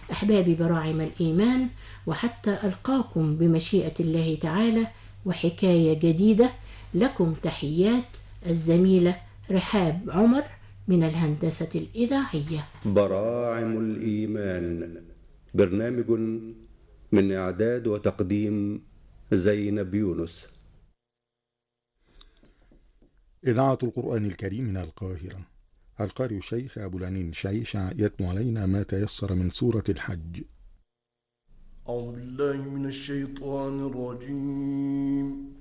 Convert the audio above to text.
أحبابي براعم الإيمان، وحتى ألقاكم بمشيئة الله تعالى وحكاية جديدة، لكم تحيات الزميلة رحاب عمر من الهندسة الإذاعية. براعم الإيمان، برنامج من إعداد وتقديم زينب يونس. إذاعة القرآن الكريم من القاهرة. القارئ الشيخ أبو العنين شعيشع يتلو علينا ما تيسر من سورة الحج. أعوذ بالله من الشيطان الرجيم.